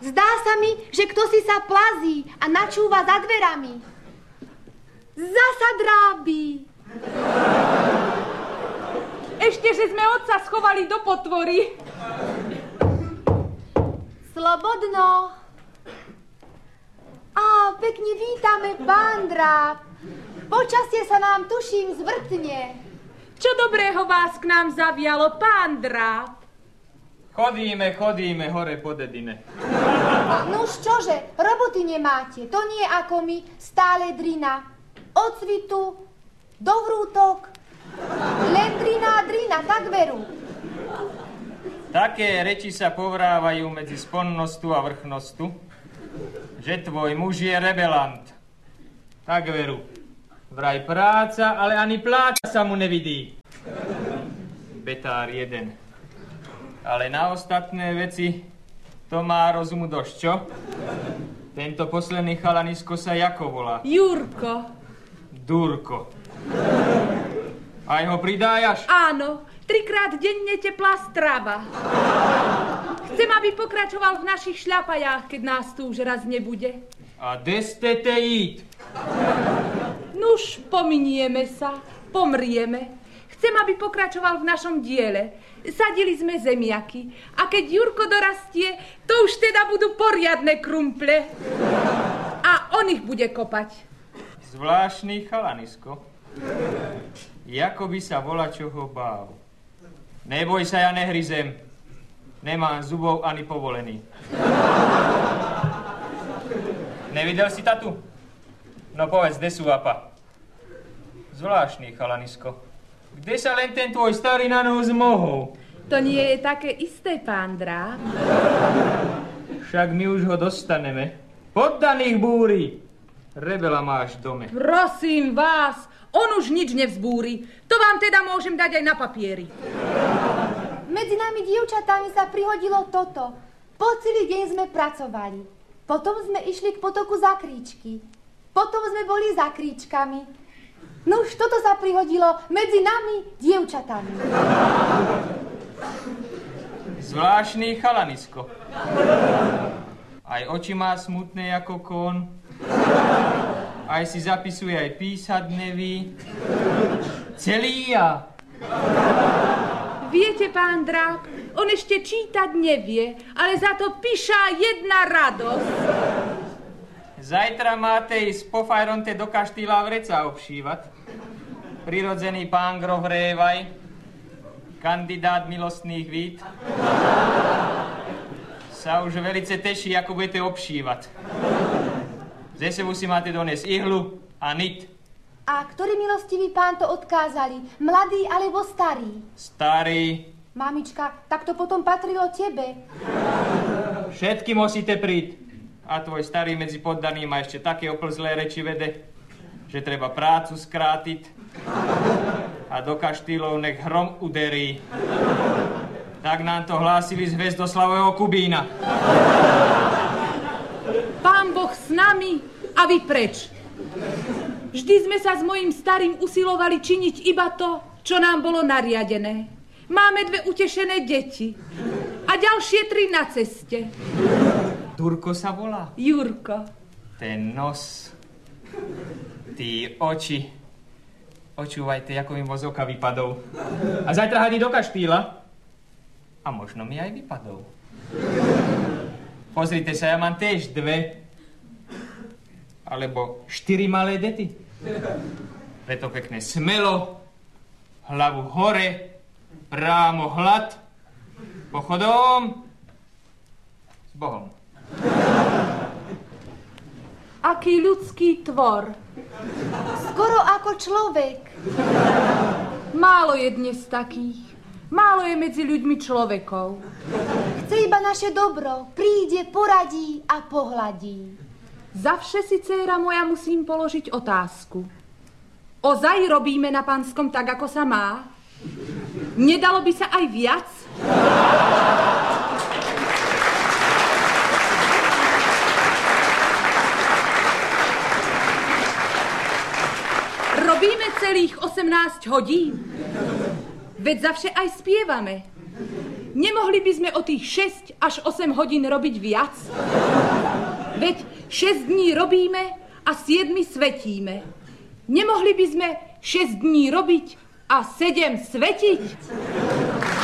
Zdá sa mi, že kto si sa plazí a načúva za dverami. Zasa drábi. Ešte, že sme otca schovali do potvory. Slobodno. Á, pekne vítame, pán Dráb. Počasie sa nám, tuším, zvrtne. Čo dobrého vás k nám zavialo, pán Dráb? Chodíme hore po dedine. Nuž čože, roboty nemáte. To nie ako my, stále drina. Od cvitu do vrútok. Len drina, tak veru. Také reči sa povrávajú medzi sponnostu a vrchnostu, že tvoj muž je rebelant. Tak veru. Vraj práca, ale ani pláca sa mu nevidí. Betár jeden. Ale na ostatné veci to má rozumu dosť, čo? Tento posledný chalanisko sa jako volá? Jurko. Durko. Aj ho pridájaš? Áno, 3-krát denne teplá strava. Chcem, aby pokračoval v našich šľapajách, keď nás tu už raz nebude. A kde ste te jít? Nuž, pominieme sa, pomrieme. Chcem, aby pokračoval v našom diele. Sadili sme zemiaky. A keď Jurko dorastie, to už teda budú poriadne krumple. A on ich bude kopať. Zvláštny chalanisko. Jako by sa volačoho bál. Neboj sa, ja nehryzem. Nemám zubov ani povolený. Nevidel si tatu? No povedz, kde sú apa? Zvláštny chalanisko. Kde sa len ten tvoj starý na nohu zmohol? To nie je také isté, pán Dráb. Však my už ho dostaneme. Poddaných búri. Rebela máš v dome. Prosím vás, on už nič nevzbúri. To vám teda môžem dať aj na papieri. Medzi nami dievčatami sa prihodilo toto. Po celý deň sme pracovali. Potom sme išli k potoku za kríčky. Potom sme boli za kríčkami. No už toto sa prihodilo medzi nami, dievčatami. Zvláštny chalanisko. Aj oči má smutné ako kon. Aj si zapisuje, aj písať neví. Celý ja. Viete, pán Dráb, on ešte čítať nevie, ale za to píša jedna radosť. Zajtra máte ísť po fajronte do kaštýla vreca obšívať. Prirodzený pán grof Révaj, kandidát milostných vít, sa už velice teší, ako budete obšívať. Ze sebou si máte doniesť ihlu a nit. A ktorý milostivý pán to odkázali? Mladý alebo starý? Starý. Mamička, tak to potom patrilo tebe. Všetky musíte príť. A tvoj starý medzi poddaným má ešte také oplzlé reči vede, že treba prácu skrátiť a do kaštýlov nech hrom uderí. Tak nám to hlásili z Hvezdoslavového Kubína. Pán Boh s nami a vy preč. Vždy sme sa s mojím starým usilovali činiť iba to, čo nám bolo nariadené. Máme 2 utešené deti a ďalšie 3 na ceste. Durko sa volá? Jurko. Ten nos, tí oči. Očúvajte, ako mi moz oka vypadol. A zajtra hadí do kaštýla. A možno mi aj vypadol. Pozrite sa, ja mám tiež 2 alebo 4 malé dety. Preto pekne smelo, hlavu hore, prámo hlad, pochodom s Bohom. Aký ľudský tvor. Skoro ako človek. Málo je dnes takých. Málo je medzi ľuďmi človekov. Chce iba naše dobro. Príde, poradí a pohľadí. Zavše si, dcéra moja, musím položiť otázku. Ozaj robíme na Panskom tak, ako sa má? Nedalo by sa aj viac? Robíme celých 18 hodín. Veď zavše aj spievame. Nemohli by sme o tých 6 až 8 hodín robiť viac? Veď 6 dní robíme a 7 svetíme. Nemohli by sme 6 dní robiť a 7 svetiť?